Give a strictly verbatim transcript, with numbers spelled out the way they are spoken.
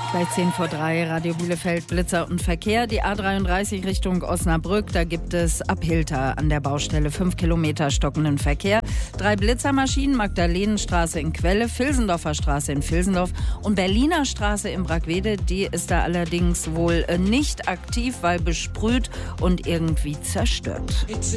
Bei zehn vor drei, Radio Bielefeld, Blitzer und Verkehr. Die A dreiunddreißig Richtung Osnabrück, da gibt es ab Hilter an der Baustelle fünf Kilometer stockenden Verkehr. Drei Blitzermaschinen, Magdalenenstraße in Quelle, Vilsendorfer Straße in Vilsendorf und Berliner Straße in Brackwede. Die ist da allerdings wohl nicht aktiv, weil besprüht und irgendwie zerstört. It's a